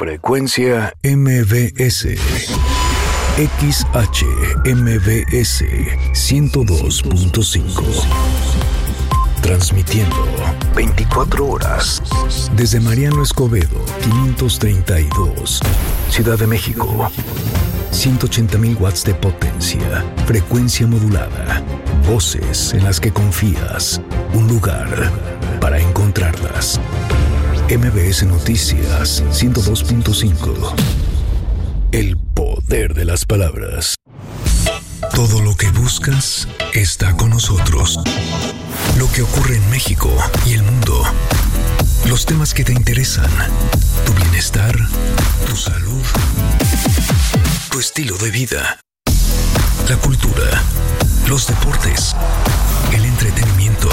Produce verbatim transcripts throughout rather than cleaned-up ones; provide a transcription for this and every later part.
Frecuencia M V S. X H M V S ciento dos punto cinco. Transmitiendo veinticuatro horas desde Mariano Escobedo, quinientos treinta y dos, Ciudad de México. ciento ochenta mil watts de potencia, frecuencia modulada, voces en las que confías, un lugar para encontrarlas. M V S Noticias ciento dos punto cinco. El poder de las palabras. Todo lo que buscas está con nosotros. Lo que ocurre en México y el mundo. Los temas que te interesan. Tu bienestar, tu salud, tu estilo de vida. La cultura, los deportes, el entretenimiento.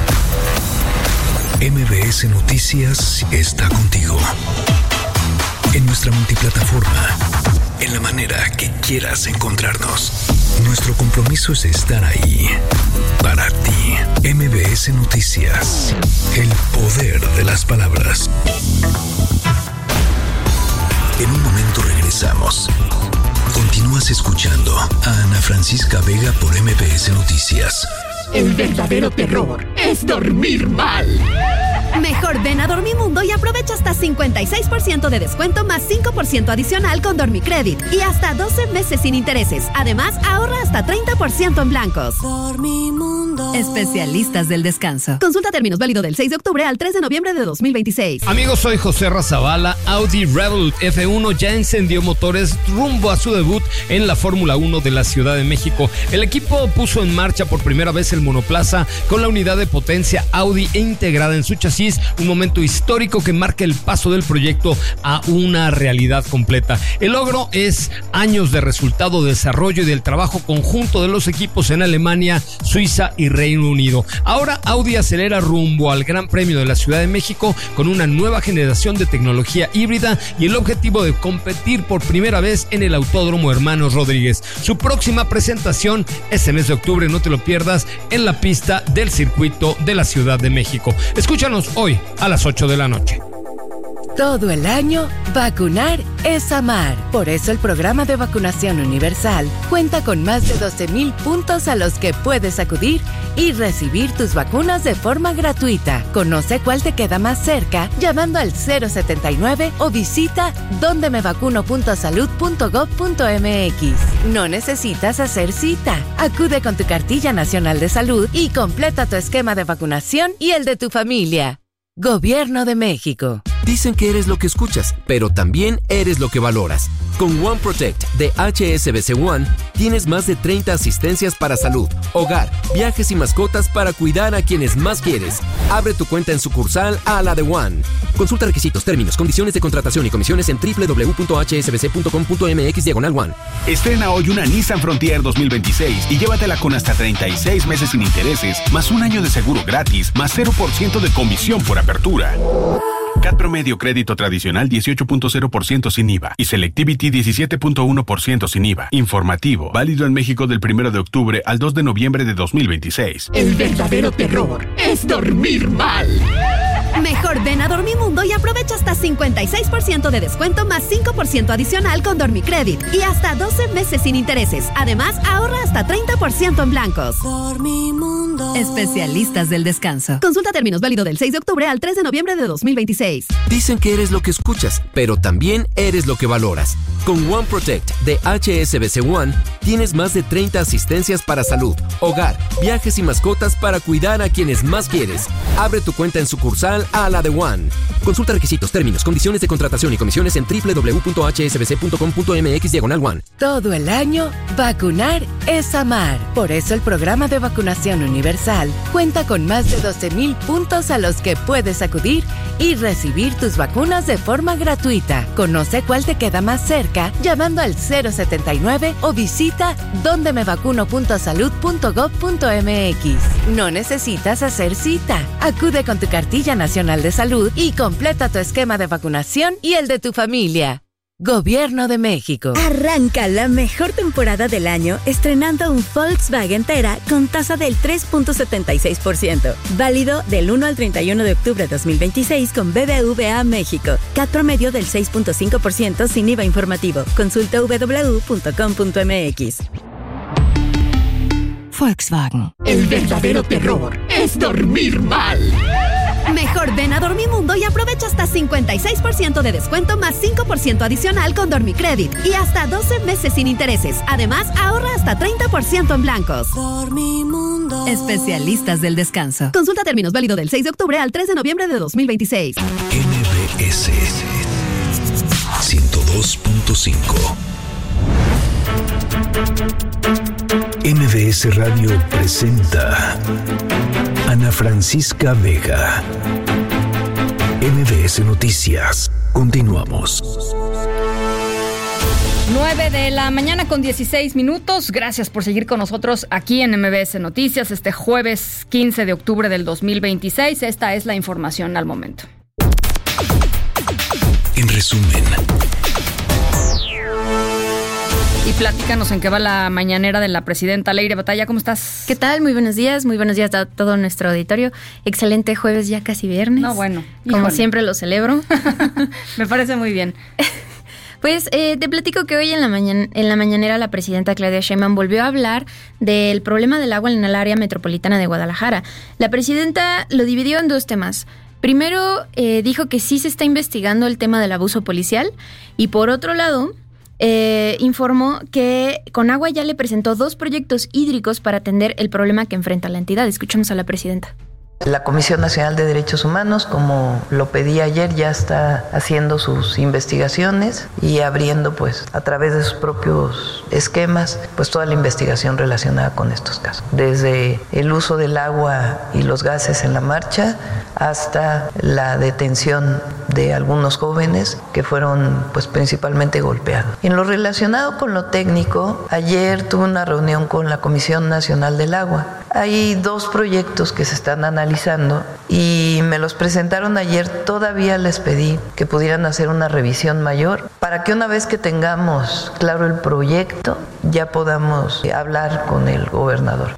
M V S Noticias está contigo. En nuestra multiplataforma, en la manera que quieras encontrarnos. Nuestro compromiso es estar ahí, para ti. M V S Noticias, el poder de las palabras. En un momento regresamos. Continúas escuchando a Ana Francisca Vega por M V S Noticias. El verdadero terror es dormir mal. Mejor ven a Dormimundo y aprovecha hasta cincuenta y seis por ciento de descuento más cinco por ciento adicional con Dormicredit y hasta doce meses sin intereses. Además, ahorra hasta treinta por ciento en blancos. Dormimundo. Especialistas del descanso. Consulta términos, válido del seis de octubre al tres de noviembre de dos mil veintiséis. Amigos, soy José Razabala. Audi Rebel F uno ya encendió motores rumbo a su debut en la Fórmula uno de la Ciudad de México. El equipo puso en marcha por primera vez el monoplaza con la unidad de potencia Audi e integrada en su chasis, un momento histórico que marca el paso del proyecto a una realidad completa. El logro es años de resultado, de desarrollo y del trabajo conjunto de los equipos en Alemania, Suiza y Reino Unido. Ahora Audi acelera rumbo al Gran Premio de la Ciudad de México con una nueva generación de tecnología híbrida y el objetivo de competir por primera vez en el Autódromo Hermanos Rodríguez. Su próxima presentación este mes de octubre, no te lo pierdas, en la pista del circuito de la Ciudad de México. Escúchanos hoy a las ocho de la noche. Todo el año, vacunar es amar. Por eso el programa de vacunación universal cuenta con más de doce mil puntos a los que puedes acudir y recibir tus vacunas de forma gratuita. Conoce cuál te queda más cerca llamando al cero setenta y nueve o visita donde me vacuno punto salud punto gob punto eme equis. No necesitas hacer cita. Acude con tu cartilla nacional de salud y completa tu esquema de vacunación y el de tu familia. Gobierno de México. Dicen que eres lo que escuchas, pero también eres lo que valoras. Con One Protect de H S B C One tienes más de treinta asistencias para salud, hogar, viajes y mascotas para cuidar a quienes más quieres. Abre tu cuenta en sucursal a la de One. Consulta requisitos, términos, condiciones de contratación y comisiones en doble u doble u doble u punto hache ese be ce punto com punto eme equis diagonal One. Estrena hoy una Nissan Frontier dos mil veintiséis y llévatela con hasta treinta y seis meses sin intereses, más un año de seguro gratis, más cero por ciento de comisión por apertura. C A T promedio crédito tradicional dieciocho punto cero por ciento sin I V A y Selectivity diecisiete punto uno por ciento sin I V A. Informativo, válido en México del primero de octubre al dos de noviembre de dos mil veintiséis. El verdadero terror es dormir mal. Mejor ven a Dormimundo y aprovecha hasta cincuenta y seis por ciento de descuento más cinco por ciento adicional con Dormicredit y hasta doce meses sin intereses. Además, ahorra hasta treinta por ciento en blancos. Dormimundo. Especialistas del descanso. Consulta términos, válido del seis de octubre al tres de noviembre de dos mil veintiséis. Dicen que eres lo que escuchas, pero también eres lo que valoras. Con One Protect de H S B C One tienes más de treinta asistencias para salud, hogar, viajes y mascotas para cuidar a quienes más quieres. Abre tu cuenta en sucursal a la de One. Consulta requisitos, términos, condiciones de contratación y comisiones en doble u doble u doble u punto hache ese be ce punto com punto eme equis diagonal One. Todo el año, vacunar es amar. Por eso el programa de vacunación universal cuenta con más de doce mil puntos a los que puedes acudir y recibir tus vacunas de forma gratuita. Conoce cuál te queda más cerca llamando al cero setenta y nueve o visita donde me vacuno punto salud punto gob punto eme equis. No necesitas hacer cita. Acude con tu cartilla nacional de salud y completa tu esquema de vacunación y el de tu familia. Gobierno de México. Arranca la mejor temporada del año estrenando un Volkswagen Tera con tasa del tres punto setenta y seis por ciento. Válido del uno al treinta y uno de octubre de dos mil veintiséis con B B V A México. C A T promedio del seis punto cinco por ciento sin I V A informativo. Consulta doble u doble u doble u punto com punto m x. Volkswagen. El verdadero terror es dormir mal. Mejor ven a Dormimundo y aprovecha hasta cincuenta y seis por ciento de descuento más cinco por ciento adicional con Dormicredit y hasta doce meses sin intereses. Además, ahorra hasta treinta por ciento en blancos. Dormimundo. Especialistas del descanso. Consulta términos, válido del seis de octubre al tres de noviembre de dos mil veintiséis. M B S ciento dos punto cinco. M B S Radio presenta Ana Francisca Vega. M B S Noticias. Continuamos. nueve de la mañana con dieciséis minutos. Gracias por seguir con nosotros aquí en M B S Noticias este jueves quince de octubre del dos mil veintiséis. Esta es la información al momento. En resumen. Y platícanos en qué va la mañanera de la presidenta Leire Batalla. ¿Cómo estás? ¿Qué tal? Muy buenos días. Muy buenos días a todo nuestro auditorio. Excelente jueves, ya casi viernes. No, bueno. Como híjole. siempre lo celebro. Me parece muy bien. Pues eh, te platico que hoy en la, mañana, en la mañanera la presidenta Claudia Sheinbaum volvió a hablar del problema del agua en el área metropolitana de Guadalajara. La presidenta lo dividió en dos temas. Primero, eh, dijo que sí se está investigando el tema del abuso policial y por otro lado, eh, informó que Conagua ya le presentó dos proyectos hídricos para atender el problema que enfrenta la entidad. Escuchamos a la presidenta. La Comisión Nacional de Derechos Humanos, como lo pedí ayer, ya está haciendo sus investigaciones y abriendo, pues, a través de sus propios esquemas, pues, toda la investigación relacionada con estos casos. Desde el uso del agua y los gases en la marcha hasta la detención de algunos jóvenes que fueron, pues, principalmente golpeados. En lo relacionado con lo técnico, ayer tuve una reunión con la Comisión Nacional del Agua. Hay dos proyectos que se están analizando y me los presentaron ayer. Todavía les pedí que pudieran hacer una revisión mayor para que una vez que tengamos claro el proyecto ya podamos hablar con el gobernador.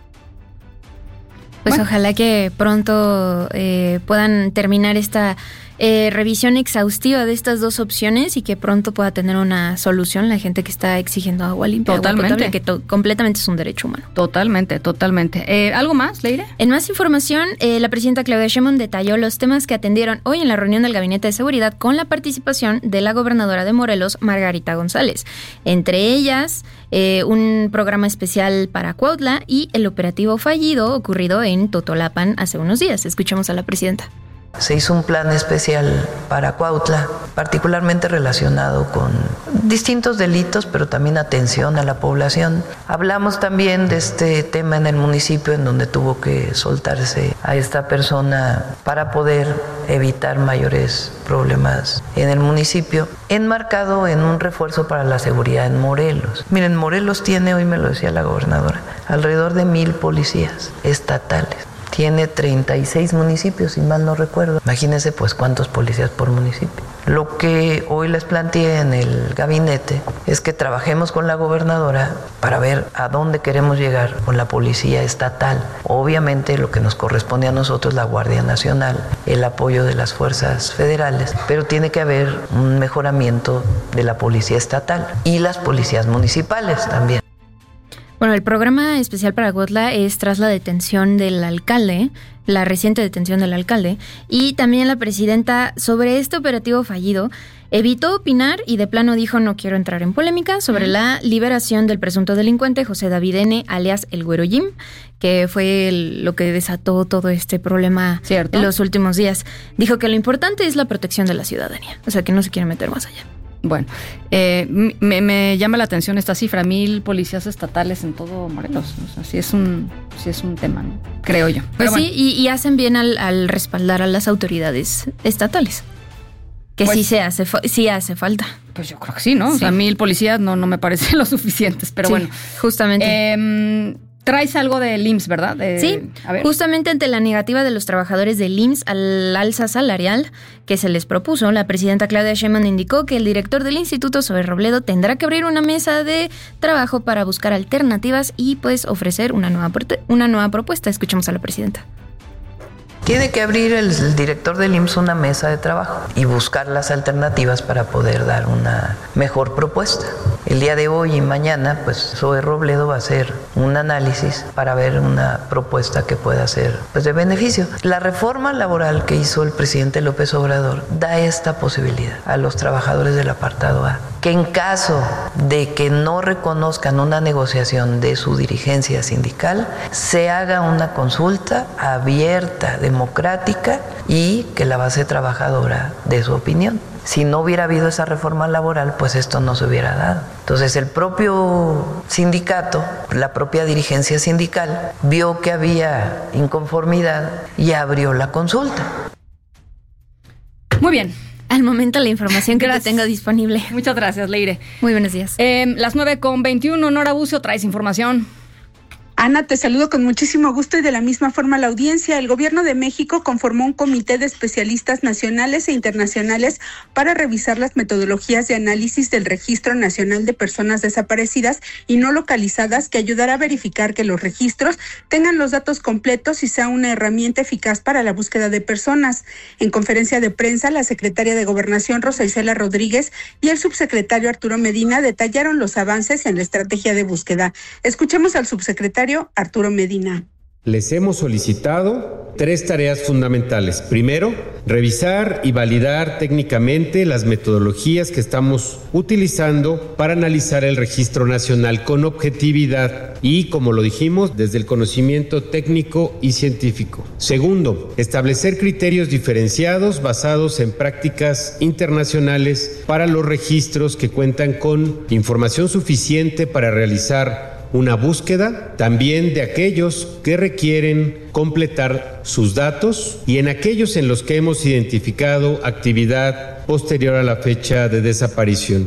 Pues bueno. Ojalá que pronto eh, puedan terminar esta eh, revisión exhaustiva de estas dos opciones y que pronto pueda tener una solución la gente que está exigiendo agua limpia, Totalmente. agua potable, que to- completamente es un derecho humano. Totalmente, totalmente. Eh, ¿Algo más, Leire? En más información, eh, la presidenta Claudia Sheinbaum detalló los temas que atendieron hoy en la reunión del Gabinete de Seguridad con la participación de la gobernadora de Morelos, Margarita González. Entre ellas, eh, un programa especial para Cuautla y el operativo fallido ocurrido en Totolapan hace unos días. Escuchemos a la presidenta. Se hizo un plan especial para Cuautla, particularmente relacionado con distintos delitos, pero también atención a la población. Hablamos también de este tema en el municipio, en donde tuvo que soltarse a esta persona para poder evitar mayores problemas en el municipio, enmarcado en un refuerzo para la seguridad en Morelos. Miren, Morelos tiene, hoy me lo decía la gobernadora, alrededor de mil policías estatales. Tiene treinta y seis municipios, si mal no recuerdo. Imagínense, pues, cuántos policías por municipio. Lo que hoy les planteé en el gabinete es que trabajemos con la gobernadora para ver a dónde queremos llegar con la policía estatal. Obviamente, lo que nos corresponde a nosotros, la Guardia Nacional, el apoyo de las fuerzas federales, pero tiene que haber un mejoramiento de la policía estatal y las policías municipales también. Bueno, el programa especial para Cuautla es tras la detención del alcalde, la reciente detención del alcalde, y también la presidenta sobre este operativo fallido evitó opinar y de plano dijo no quiero entrar en polémica sobre mm. la liberación del presunto delincuente José David N., alias El Güero Jim, que fue el, lo que desató todo este problema ¿Cierto? en los últimos días. Dijo que lo importante es la protección de la ciudadanía, o sea que no se quiere meter más allá. Bueno, eh, me, me llama la atención esta cifra, mil policías estatales en todo Morelos. O sea, sí es un, sí es un tema, ¿no? Creo yo. Pues Pero sí, bueno. y, y hacen bien al, al respaldar a las autoridades estatales. Que Pues, sí se hace, sí hace falta. Pues yo creo que sí, ¿no? Sí. O sea, mil policías no, no me parecen lo suficientes, pero Sí, bueno. justamente. Eh, Traes algo del I M S S, ¿verdad? De, sí, a ver. Justamente ante la negativa de los trabajadores del I M S S al alza salarial que se les propuso, la presidenta Claudia Sheinbaum indicó que el director del Instituto Zoe Robledo tendrá que abrir una mesa de trabajo para buscar alternativas y pues ofrecer una nueva, una nueva propuesta. Escuchemos a la presidenta. Tiene que abrir el, el director del I M S S una mesa de trabajo y buscar las alternativas para poder dar una mejor propuesta. El día de hoy y mañana, pues Zoe Robledo va a hacer un análisis para ver una propuesta que pueda ser pues, de beneficio. La reforma laboral que hizo el presidente López Obrador da esta posibilidad a los trabajadores del apartado A, que en caso de que no reconozcan una negociación de su dirigencia sindical, se haga una consulta abierta, democrática y que la base trabajadora dé su opinión. Si no hubiera habido esa reforma laboral, pues esto no se hubiera dado. Entonces el propio sindicato, la propia dirigencia sindical, vio que había inconformidad y abrió la consulta. Muy bien. Al momento la información que gracias. te tengo disponible. Muchas gracias, Leire. Muy buenos días. Eh, las nueve con veintiuno, Nora Bucio, traes información. Ana, te saludo con muchísimo gusto y de la misma forma la audiencia. El Gobierno de México conformó un comité de especialistas nacionales e internacionales para revisar las metodologías de análisis del Registro Nacional de Personas Desaparecidas y No Localizadas, que ayudará a verificar que los registros tengan los datos completos y sea una herramienta eficaz para la búsqueda de personas. En conferencia de prensa, la secretaria de Gobernación, Rosa Isela Rodríguez, y el subsecretario Arturo Medina detallaron los avances en la estrategia de búsqueda. Escuchemos al subsecretario Arturo Medina. Les hemos solicitado tres tareas fundamentales. Primero, revisar y validar técnicamente las metodologías que estamos utilizando para analizar el registro nacional con objetividad y, como lo dijimos, desde el conocimiento técnico y científico. Segundo, establecer criterios diferenciados basados en prácticas internacionales para los registros que cuentan con información suficiente para realizar una búsqueda, también de aquellos que requieren completar sus datos y en aquellos en los que hemos identificado actividad posterior a la fecha de desaparición.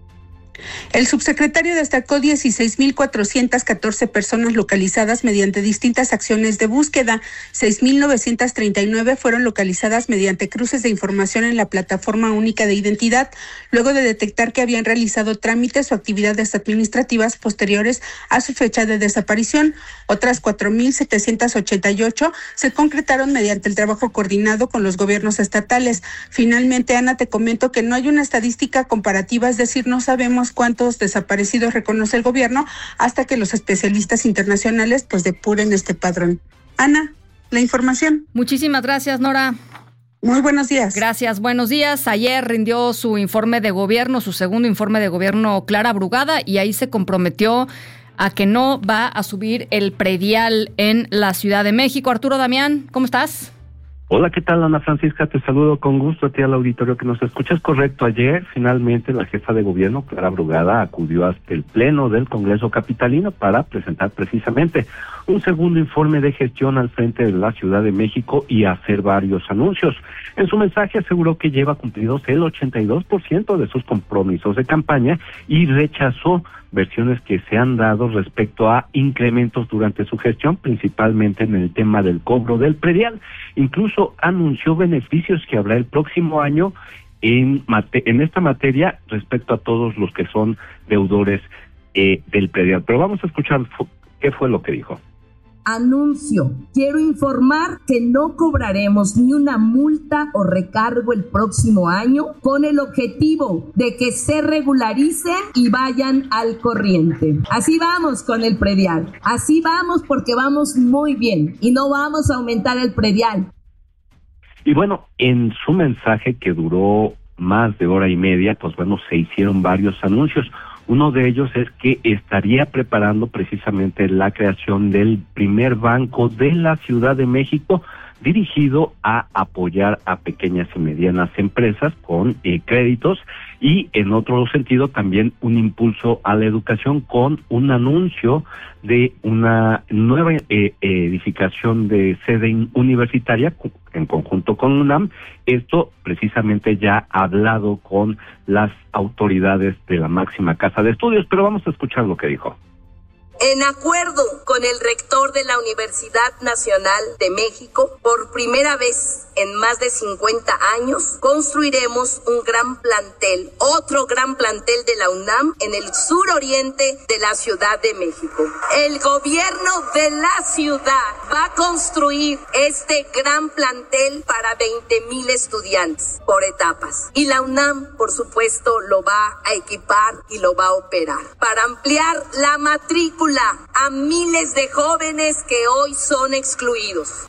El subsecretario destacó dieciséis mil cuatrocientas catorce personas localizadas mediante distintas acciones de búsqueda. seis mil novecientas treinta y nueve fueron localizadas mediante cruces de información en la Plataforma Única de Identidad, luego de detectar que habían realizado trámites o actividades administrativas posteriores a su fecha de desaparición. Otras cuatro mil setecientas ochenta y ocho se concretaron mediante el trabajo coordinado con los gobiernos estatales. Finalmente, Ana, te comento que no hay una estadística comparativa, es decir, no sabemos cuántos desaparecidos reconoce el gobierno hasta que los especialistas internacionales pues depuren este padrón. Ana, la información. Muchísimas gracias, Nora. Muy buenos días. Gracias, buenos días. Ayer rindió su informe de gobierno, su segundo informe de gobierno, Clara Brugada, y ahí se comprometió a que no va a subir el predial en la Ciudad de México. Arturo Damián, ¿cómo estás? Hola, ¿qué tal, Ana Francisca? Te saludo con gusto a ti, al auditorio que nos escucha. Es correcto, ayer finalmente la jefa de gobierno, Clara Brugada, acudió hasta el pleno del Congreso capitalino para presentar precisamente un segundo informe de gestión al frente de la Ciudad de México y hacer varios anuncios. En su mensaje aseguró que lleva cumplidos el ochenta y dos por ciento de sus compromisos de campaña y rechazó versiones que se han dado respecto a incrementos durante su gestión, principalmente en el tema del cobro del predial. Incluso anunció beneficios que habrá el próximo año en, mate- en esta materia respecto a todos los que son deudores eh, del predial. Pero vamos a escuchar fu- qué fue lo que dijo. Anuncio, quiero informar que no cobraremos ni una multa o recargo el próximo año con el objetivo de que se regularicen y vayan al corriente. Así vamos con el predial, así vamos porque vamos muy bien y no vamos a aumentar el predial. Y bueno, en su mensaje que duró más de hora y media, pues bueno, se hicieron varios anuncios. Uno de ellos es que estaría preparando precisamente la creación del primer banco de la Ciudad de México dirigido a apoyar a pequeñas y medianas empresas con eh, créditos y en otro sentido también un impulso a la educación con un anuncio de una nueva eh, edificación de sede universitaria en conjunto con UNAM. Esto precisamente ya ha hablado con las autoridades de la máxima casa de estudios, pero vamos a escuchar lo que dijo. En acuerdo con el rector de la Universidad Nacional de México, por primera vez en más de cincuenta años, construiremos un gran plantel, otro gran plantel de la UNAM en el suroriente de la Ciudad de México. El gobierno de la ciudad va a construir este gran plantel para veinte mil estudiantes por etapas. Y la UNAM, por supuesto, lo va a equipar y lo va a operar para ampliar la matrícula a miles de jóvenes que hoy son excluidos.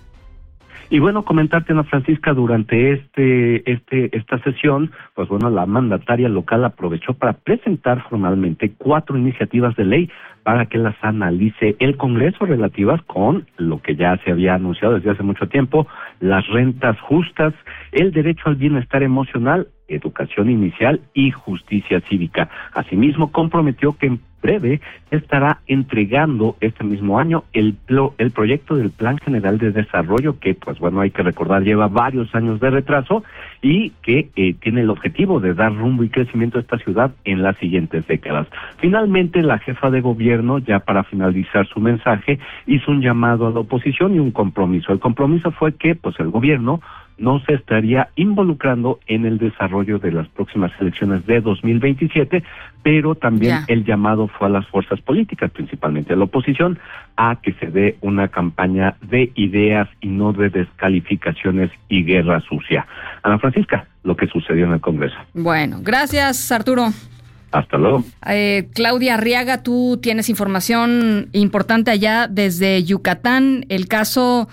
Y bueno, comentarte, Ana Francisca, durante este, este, esta sesión, pues bueno, la mandataria local aprovechó para presentar formalmente cuatro iniciativas de ley para que las analice el Congreso relativas con lo que ya se había anunciado desde hace mucho tiempo, las rentas justas, el derecho al bienestar emocional, educación inicial y justicia cívica. Asimismo, comprometió que en breve estará entregando este mismo año el, plo, el proyecto del Plan General de Desarrollo, que pues bueno, hay que recordar, lleva varios años de retraso y que eh, tiene el objetivo de dar rumbo y crecimiento a esta ciudad en las siguientes décadas. Finalmente, la jefa de gobierno, ya para finalizar su mensaje, hizo un llamado a la oposición y un compromiso. El compromiso fue que pues el gobierno no se estaría involucrando en el desarrollo de las próximas elecciones de dos mil veintisiete, pero también yeah. el llamado fue a las fuerzas políticas, principalmente a la oposición, a que se dé una campaña de ideas y no de descalificaciones y guerra sucia. Ana Francisca, lo que sucedió en el Congreso. Bueno, gracias, Arturo. Hasta luego. Eh, Claudia Arriaga, tú tienes información importante allá desde Yucatán, el caso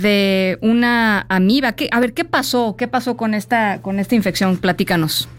de una amiba. ¿Qué, a ver, ¿qué pasó? ¿Qué pasó con esta, con esta infección? Platícanos.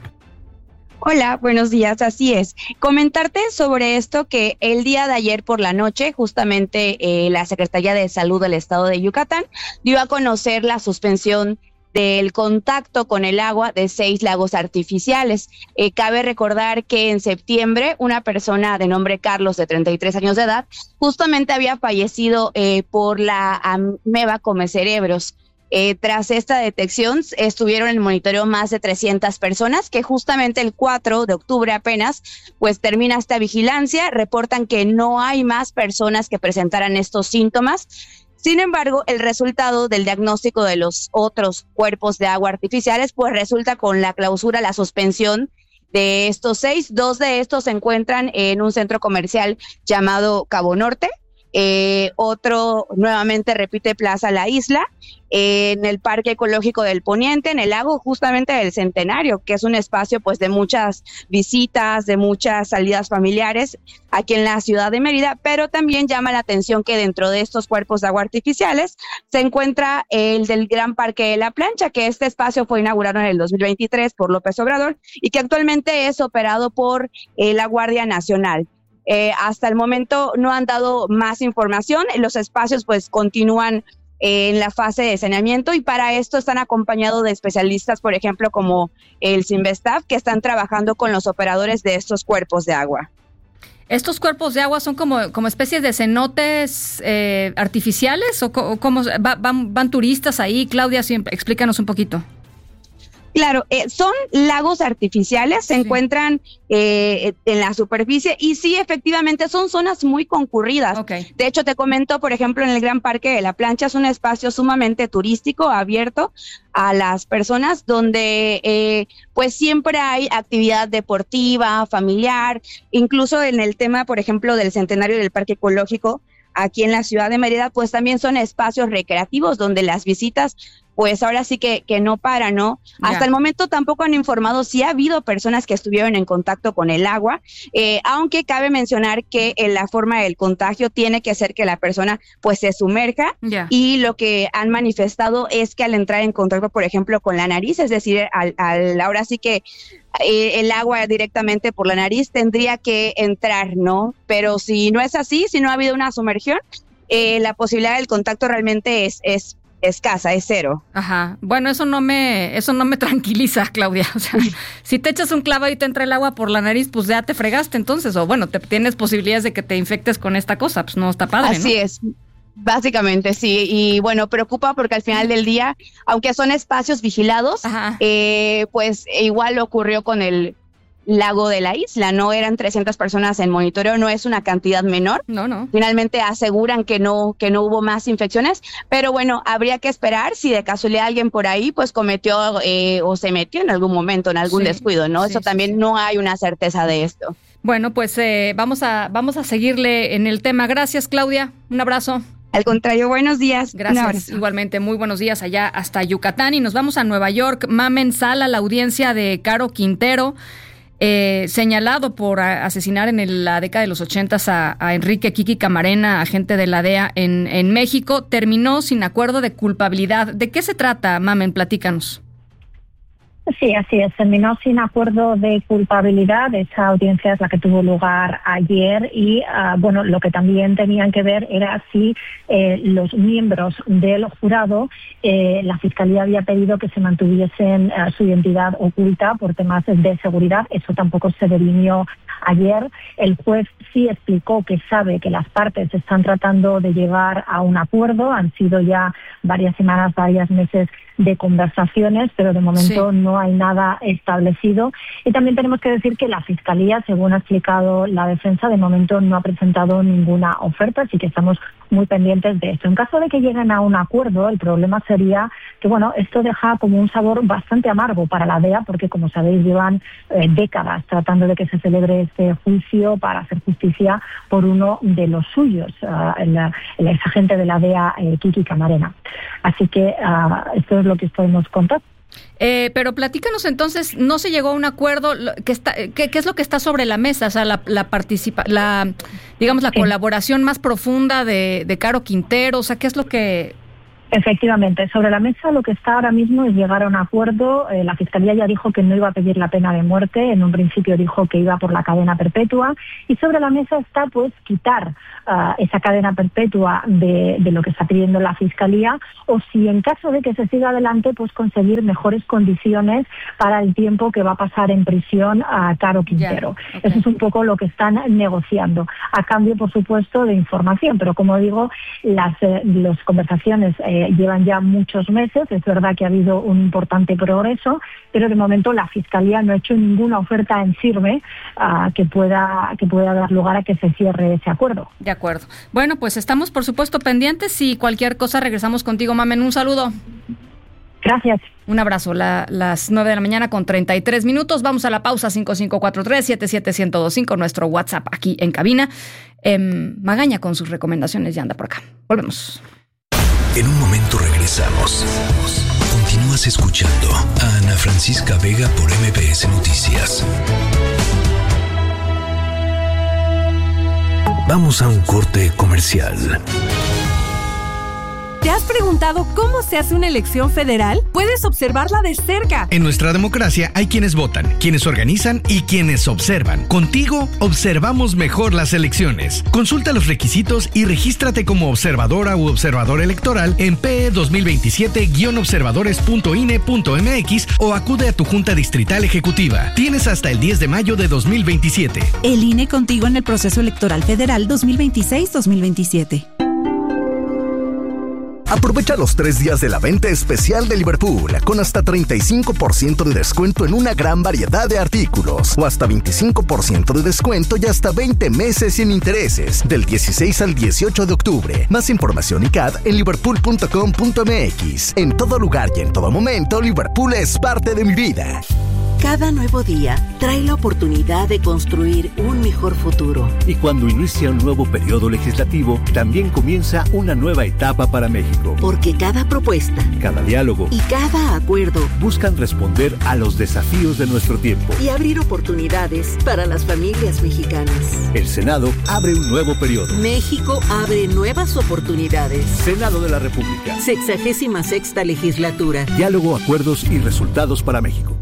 Hola, buenos días, así es. Comentarte sobre esto que el día de ayer por la noche, justamente eh, la Secretaría de Salud del Estado de Yucatán dio a conocer la suspensión del contacto con el agua de seis lagos artificiales. Eh, cabe recordar que en septiembre una persona de nombre Carlos, de treinta y tres años de edad, justamente había fallecido eh, por la ameba comecerebros. Eh, tras esta detección estuvieron en monitoreo más de trescientas personas que justamente el cuatro de octubre apenas pues termina esta vigilancia, reportan que no hay más personas que presentaran estos síntomas. Sin embargo, el resultado del diagnóstico de los otros cuerpos de agua artificiales pues resulta con la clausura, la suspensión de estos seis. Dos de estos se encuentran en un centro comercial llamado Cabo Norte. Eh, otro nuevamente repite Plaza La Isla, eh, en el Parque Ecológico del Poniente, en el lago justamente del Centenario, que es un espacio pues de muchas visitas, de muchas salidas familiares aquí en la ciudad de Mérida, pero también llama la atención que dentro de estos cuerpos de agua artificiales se encuentra el del Gran Parque de la Plancha, que este espacio fue inaugurado en el dos mil veintitrés por López Obrador y que actualmente es operado por eh, la Guardia Nacional. Eh, hasta el momento no han dado más información, los espacios pues continúan eh, en la fase de saneamiento y para esto están acompañados de especialistas, por ejemplo, como el Sinvestav, que están trabajando con los operadores de estos cuerpos de agua. ¿Estos cuerpos de agua son como, como especies de cenotes eh, artificiales o, o cómo va, van, van turistas ahí? Claudia, siempre, explícanos un poquito. Claro, eh, son lagos artificiales, se sí. encuentran eh, en la superficie y sí, efectivamente, son zonas muy concurridas. Okay. De hecho, te comento, por ejemplo, en el Gran Parque de la Plancha es un espacio sumamente turístico, abierto a las personas, donde eh, pues siempre hay actividad deportiva, familiar, incluso en el tema, por ejemplo, del Centenario del Parque Ecológico, aquí en la ciudad de Mérida, pues también son espacios recreativos donde las visitas pues ahora sí que, que no para, ¿no? Yeah. Hasta el momento tampoco han informado si ha habido personas que estuvieron en contacto con el agua, eh, aunque cabe mencionar que en la forma del contagio tiene que ser que la persona pues se sumerja yeah. y lo que han manifestado es que al entrar en contacto, por ejemplo, con la nariz, es decir, al, al ahora sí que eh, el agua directamente por la nariz tendría que entrar, ¿no? Pero si no es así, si no ha habido una sumergión, eh, la posibilidad del contacto realmente es, es escasa, es cero. Ajá. Bueno, eso no me, eso no me tranquiliza, Claudia. O sea, si te echas un clavo y te entra el agua por la nariz, pues ya te fregaste entonces, o bueno, te tienes posibilidades de que te infectes con esta cosa, pues no está padre, Así ¿no? es. Básicamente, sí, y bueno, preocupa porque al final del día, aunque son espacios vigilados, eh, pues igual ocurrió con el lago de la isla. No eran trescientas personas en monitoreo, no es una cantidad menor. No, no. Finalmente aseguran que no, que no hubo más infecciones, pero bueno, habría que esperar si de casualidad alguien por ahí pues cometió eh, o se metió en algún momento en algún sí, descuido, ¿no? Sí, Eso sí, también sí. no hay una certeza de esto. Bueno, pues eh, vamos a vamos a seguirle en el tema. Gracias, Claudia. Un abrazo. Al contrario, buenos días. Gracias. Igualmente, muy buenos días allá hasta Yucatán. Y nos vamos a Nueva York. Mamen Sala, la audiencia de Caro Quintero, eh, señalado por a, asesinar en el, la década de los ochentas a, a Enrique Kiki Camarena, agente de la D E A en, en México, terminó sin acuerdo de culpabilidad. ¿De qué se trata, Mamen? Platícanos. Sí, así es. Terminó sin acuerdo de culpabilidad. Esa audiencia es la que tuvo lugar ayer y, uh, bueno, lo que también tenían que ver era si eh, los miembros del jurado, eh, la Fiscalía había pedido que se mantuviesen uh, su identidad oculta por temas de seguridad. Eso tampoco se derimió ayer. El juez sí explicó que sabe que las partes están tratando de llegar a un acuerdo. Han sido ya varias semanas, varios meses de conversaciones, pero de momento sí. no hay nada establecido. Y también tenemos que decir que la Fiscalía, según ha explicado la defensa, de momento no ha presentado ninguna oferta, así que estamos muy pendientes de esto. En caso de que lleguen a un acuerdo, el problema sería que, bueno, esto deja como un sabor bastante amargo para la D E A, porque, como sabéis, llevan eh, décadas tratando de que se celebre este juicio para hacer justicia por uno de los suyos, uh, el, el exagente de la D E A, eh, Kiki Camarena. Así que uh, esto es lo que os podemos contar. Eh, pero platícanos entonces, ¿no se llegó a un acuerdo? ¿Qué, está, qué, qué es lo que está sobre la mesa? O sea, la, la participa, la, digamos, la sí. colaboración más profunda de, de Caro Quintero, o sea, ¿qué es lo que...? Efectivamente, sobre la mesa lo que está ahora mismo es llegar a un acuerdo. Eh, la Fiscalía ya dijo que no iba a pedir la pena de muerte, en un principio dijo que iba por la cadena perpetua, y sobre la mesa está pues quitar uh, esa cadena perpetua de, de lo que está pidiendo la Fiscalía, o si en caso de que se siga adelante, pues conseguir mejores condiciones para el tiempo que va a pasar en prisión a Caro Quintero. Yeah, okay. Eso es un poco lo que están negociando, a cambio, por supuesto, de información, pero como digo, las, eh, las conversaciones eh, llevan ya muchos meses. Es verdad que ha habido un importante progreso, pero de momento la Fiscalía no ha hecho ninguna oferta en firme uh, que pueda que pueda dar lugar a que se cierre ese acuerdo. De acuerdo. Bueno, pues estamos por supuesto pendientes y cualquier cosa regresamos contigo, Mamen. Un saludo. Gracias. Un abrazo. La, las nueve de la mañana con treinta y tres minutos. Vamos a la pausa. Cinco cinco cuatro tres, siete siete uno cero dos cinco, nuestro WhatsApp aquí en cabina. Eh, Magaña con sus recomendaciones ya anda por acá. Volvemos. En un momento regresamos. Continúas escuchando a Ana Francisca Vega por M B S Noticias. Vamos a un corte comercial. ¿Te has preguntado cómo se hace una elección federal? Puedes observarla de cerca. En nuestra democracia hay quienes votan, quienes organizan y quienes observan. Contigo observamos mejor las elecciones. Consulta los requisitos y regístrate como observadora u observador electoral en p e dos mil veintisiete guion observadores punto i n e punto m x o acude a tu Junta Distrital Ejecutiva. Tienes hasta el diez de mayo de dos mil veintisiete. El I N E contigo en el proceso electoral federal dos mil veintiséis dos mil veintisiete. Aprovecha los tres días de la venta especial de Liverpool con hasta treinta y cinco por ciento de descuento en una gran variedad de artículos o hasta veinticinco por ciento de descuento y hasta veinte meses sin intereses del dieciséis al dieciocho de octubre. Más información y C A D en liverpool punto com punto m x. En todo lugar y en todo momento, Liverpool es parte de mi vida. Cada nuevo día trae la oportunidad de construir un mejor futuro. Y cuando inicia un nuevo periodo legislativo, también comienza una nueva etapa para México. Porque cada propuesta, cada diálogo y cada acuerdo buscan responder a los desafíos de nuestro tiempo y abrir oportunidades para las familias mexicanas. El Senado abre un nuevo periodo. México abre nuevas oportunidades. Senado de la República. Sexagésima sexta legislatura. Diálogo, acuerdos y resultados para México.